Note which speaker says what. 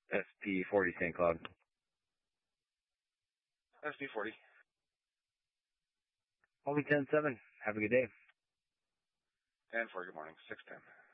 Speaker 1: SP40 St. Cloud.
Speaker 2: SP40.
Speaker 1: Only 10-7. Have a good day.
Speaker 2: 10-4, good morning. 610.